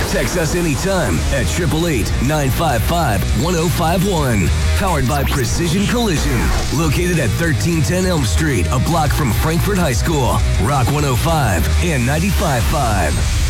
Text us anytime at 888-955-1051. Powered by Precision Collision. Located at 1310 Elm Street, a block from Frankfort High School. Rock 105 and 95.5.